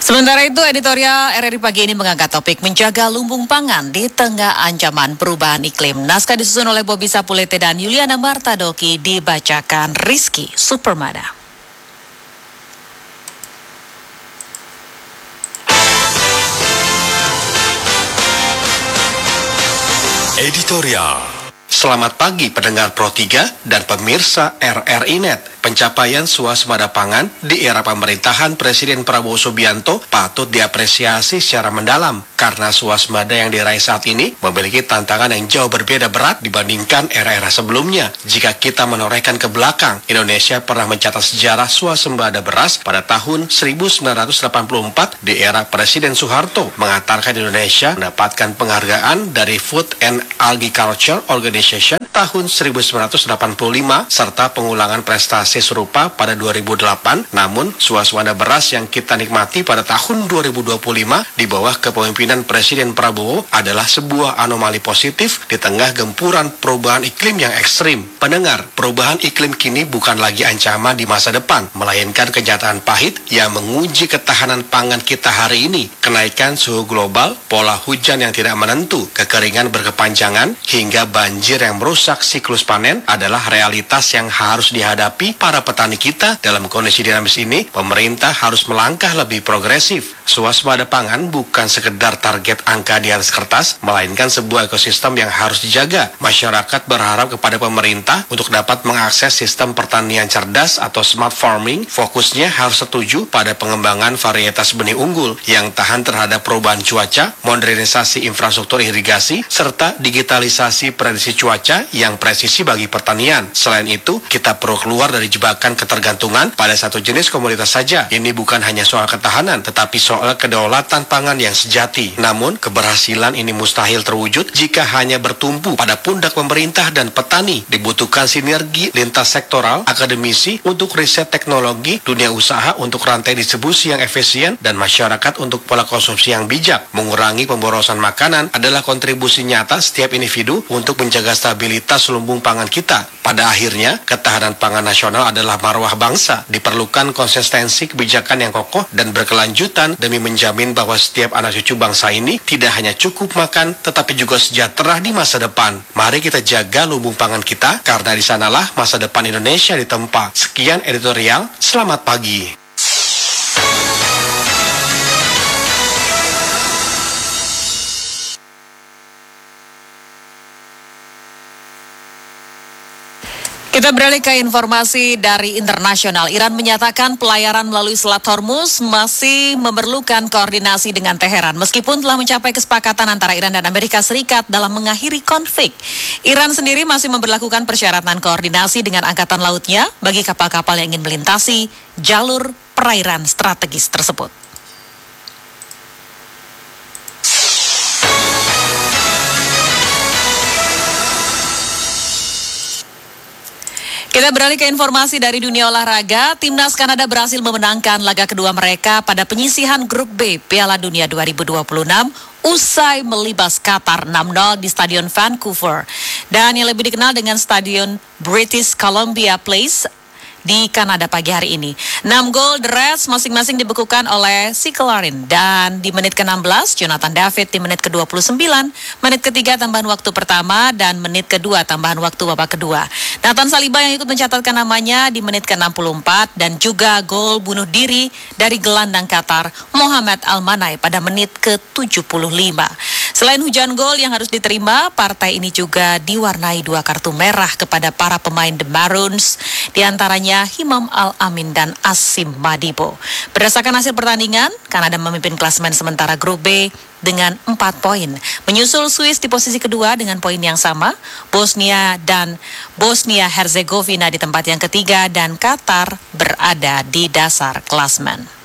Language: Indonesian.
Sementara itu, editorial RRI Pagi ini mengangkat topik menjaga lumbung pangan di tengah ancaman perubahan iklim. Naskah disusun oleh Bobi Sapulete dan Yuliana Martadoki, dibacakan Rizky Supermana. Editorial. Selamat pagi pendengar Pro 3 dan pemirsa RRI Net. Pencapaian swasembada pangan di era pemerintahan Presiden Prabowo Subianto patut diapresiasi secara mendalam karena swasembada yang diraih saat ini memiliki tantangan yang jauh berbeda berat dibandingkan era-era sebelumnya. Jika kita menorehkan ke belakang, Indonesia pernah mencatat sejarah swasembada beras pada tahun 1984 di era Presiden Soeharto, mengantarkan Indonesia mendapatkan penghargaan dari Food and Agriculture Organization tahun 1985 serta pengulangan prestasi serupa pada 2008. Namun, swasembada beras yang kita nikmati pada tahun 2025 di bawah kepemimpinan Presiden Prabowo adalah sebuah anomali positif di tengah gempuran perubahan iklim yang ekstrim. Pendengar, perubahan iklim kini bukan lagi ancaman di masa depan, melainkan kenyataan pahit yang menguji ketahanan pangan kita hari ini. Kenaikan suhu global, pola hujan yang tidak menentu, kekeringan berkepanjangan, hingga banjir yang merusak siklus panen adalah realitas yang harus dihadapi para petani kita. Dalam kondisi dinamis ini, pemerintah harus melangkah lebih progresif. Swasembada pangan bukan sekedar target angka di atas kertas, melainkan sebuah ekosistem yang harus dijaga. Masyarakat berharap kepada pemerintah untuk dapat mengakses sistem pertanian cerdas atau smart farming. Fokusnya harus setuju pada pengembangan varietas benih unggul yang tahan terhadap perubahan cuaca, modernisasi infrastruktur irigasi, serta digitalisasi prediksi cuaca yang presisi bagi pertanian. Selain itu, kita perlu keluar dari jebakan ketergantungan pada satu jenis komoditas saja. Ini bukan hanya soal ketahanan, tetapi soal kedaulatan pangan yang sejati. Namun, keberhasilan ini mustahil terwujud jika hanya bertumpu pada pundak pemerintah dan petani. Dibutuhkan sinergi lintas sektoral, akademisi untuk riset teknologi, dunia usaha untuk rantai distribusi yang efisien, dan masyarakat untuk pola konsumsi yang bijak. Mengurangi pemborosan makanan adalah kontribusi nyata setiap individu untuk menjaga stabilitas lumbung pangan kita. Pada akhirnya, ketahanan pangan nasional adalah marwah bangsa. Diperlukan konsistensi kebijakan yang kokoh dan berkelanjutan demi menjamin bahwa setiap anak cucu bangsa ini tidak hanya cukup makan, tetapi juga sejahtera di masa depan. Mari kita jaga lumbung pangan kita, karena di sanalah masa depan Indonesia ditempa. Sekian editorial, selamat pagi. Kita beralih ke informasi dari internasional. Iran menyatakan pelayaran melalui Selat Hormuz masih memerlukan koordinasi dengan Teheran meskipun telah mencapai kesepakatan antara Iran dan Amerika Serikat dalam mengakhiri konflik. Iran sendiri masih memberlakukan persyaratan koordinasi dengan angkatan lautnya bagi kapal-kapal yang ingin melintasi jalur perairan strategis tersebut. Kita beralih ke informasi dari dunia olahraga. Timnas Kanada berhasil memenangkan laga kedua mereka pada penyisihan grup B Piala Dunia 2026 usai melibas Qatar 6-0 di Stadion Vancouver dan yang lebih dikenal dengan Stadion British Columbia Place di Kanada pagi hari ini. 6 gol The Reds masing-masing dibekukan oleh Sikelarin dan di menit ke-16 Jonathan David di menit ke-29, menit ketiga tambahan waktu pertama dan menit kedua tambahan waktu babak kedua. Nathan Saliba yang ikut mencatatkan namanya di menit ke-64 dan juga gol bunuh diri dari gelandang Qatar Mohamed Al-Manai pada menit ke-75. Selain hujan gol yang harus diterima, partai ini juga diwarnai 2 kartu merah kepada para pemain The Maroons, diantaranya Himam Al-Amin dan Asim Madibo. Berdasarkan hasil pertandingan, Kanada memimpin klasemen sementara grup B dengan 4 poin. Menyusul Swiss di posisi kedua dengan poin yang sama, Bosnia Herzegovina di tempat yang ketiga dan Qatar berada di dasar klasemen.